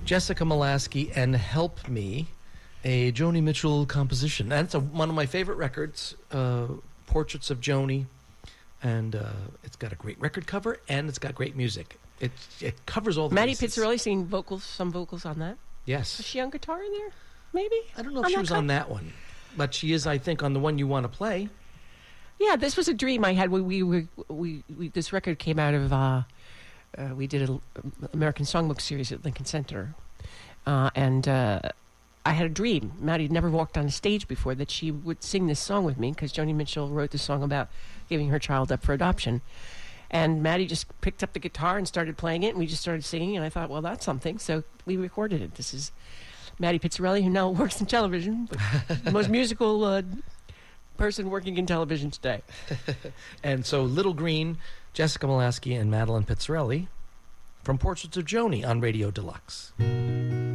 Jessica Molaskey and Help Me, a Joni Mitchell composition. That's one of my favorite records, Portraits of Joni. And it's got a great record cover, and it's got great music. It covers all the Maddie bases. Pizzarelli singing some vocals on that. Yes. Was she on guitar in there? Maybe? I don't know if she was on that one. But she is, I think, on the one you want to play. Yeah, this was a dream I had. We this record came out of, we did an American Songbook series at Lincoln Center. And I had a dream. Maddie had never walked on a stage before that she would sing this song with me because Joni Mitchell wrote the song about giving her child up for adoption. And Maddie just picked up the guitar and started playing it, and we just started singing, and I thought, well, that's something. So we recorded it. This is Maddie Pizzarelli, who now works in television, but the most musical person working in television today. And so Little Green, Jessica Molaskey, and Madeline Pizzarelli from Portraits of Joni on Radio Deluxe.